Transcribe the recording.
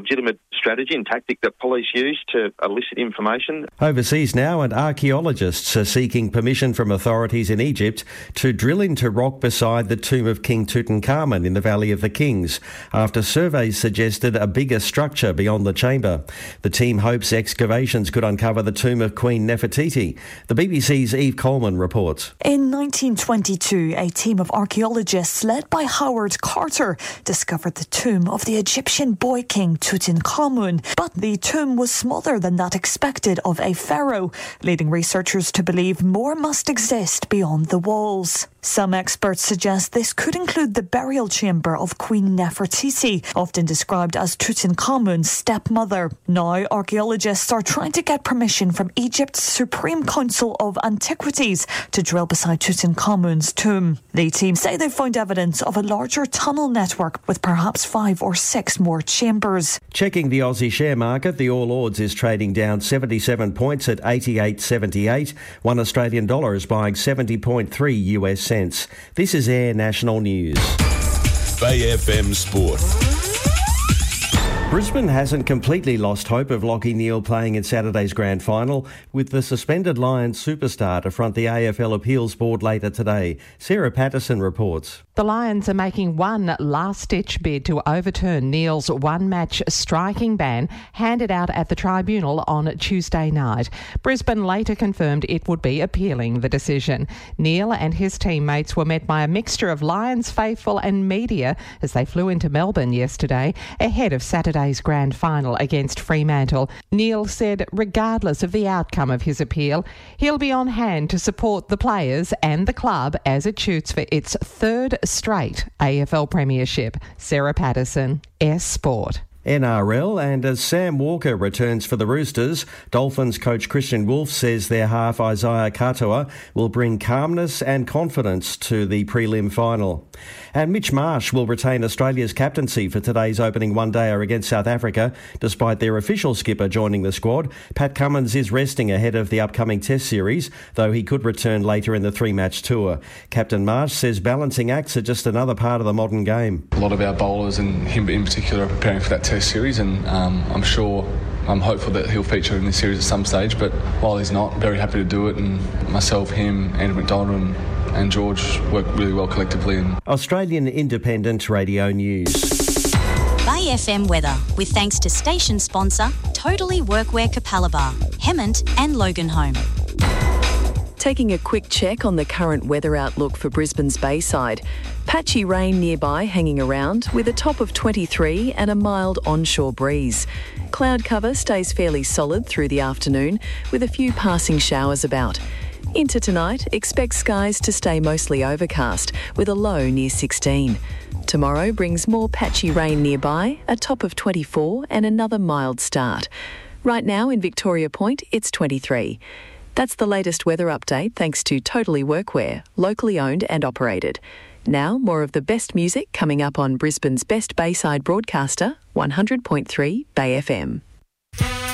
legitimate strategy and tactic that police use to elicit information. Overseas now, and archaeologists are seeking permission from authorities in Egypt to drill into rock beside the tomb of King Tutankhamun in the Valley of the Kings, after surveys suggested a bigger structure beyond the chamber. The team hopes excavations could uncover the tomb of Queen Nefertiti. The BBC's Eve Coleman reports. In 1922, a team of archaeologists led by Howard Carter discovered the tomb of the Egyptian boy king Tutankhamun, but the tomb was smaller than that expected of a pharaoh, leading researchers to believe more must exist beyond the walls. Some experts suggest this could include the burial chamber of Queen Nefertiti, often described as Tutankhamun's stepmother. Now, archaeologists are trying to get permission from Egypt's Supreme Council of Antiquities to drill beside Tutankhamun's tomb. The team say they found evidence of a larger tunnel network with perhaps 5 or 6 more chambers. Checking the Aussie share market, the All Ords is trading down 77 points at 88.78. $1 Australian is buying 70.3 US cents. This is Air National News. Bay FM Sport. Brisbane hasn't completely lost hope of Lachie Neale playing in Saturday's grand final, with the suspended Lions superstar to front the AFL Appeals Board later today. Sarah Patterson reports. The Lions are making one last-ditch bid to overturn Neale's one-match striking ban handed out at the tribunal on Tuesday night. Brisbane later confirmed it would be appealing the decision. Neale and his teammates were met by a mixture of Lions faithful and media as they flew into Melbourne yesterday ahead of Saturday's grand final against Fremantle. Neale said regardless of the outcome of his appeal, he'll be on hand to support the players and the club as it shoots for its third straight AFL Premiership. Sarah Patterson, S Sport. NRL, and as Sam Walker returns for the Roosters, Dolphins coach Christian Wolf says their half Isaiah Katoa will bring calmness and confidence to the prelim final. And Mitch Marsh will retain Australia's captaincy for today's opening one-dayer against South Africa, despite their official skipper joining the squad. Pat Cummins is resting ahead of the upcoming Test series, though he could return later in the 3-match tour. Captain Marsh says balancing acts are just another part of the modern game. A lot of our bowlers, and him in particular, are preparing for that Test series, and I'm hopeful that he'll feature in this series at some stage, but while he's not, very happy to do it, and myself, him, Andrew McDonald and George work really well collectively. Australian Independent Radio News. Bay FM weather, with thanks to station sponsor Totally Workwear Capalaba, Hemmant and Loganholme. Taking a quick check on the current weather outlook for Brisbane's Bayside. Patchy rain nearby hanging around with a top of 23 and a mild onshore breeze. Cloud cover stays fairly solid through the afternoon with a few passing showers about. Into tonight, expect skies to stay mostly overcast with a low near 16. Tomorrow brings more patchy rain nearby, a top of 24 and another mild start. Right now in Victoria Point, it's 23. That's the latest weather update thanks to Totally Workwear, locally owned and operated. Now, more of the best music coming up on Brisbane's best Bayside broadcaster, 100.3 Bay FM.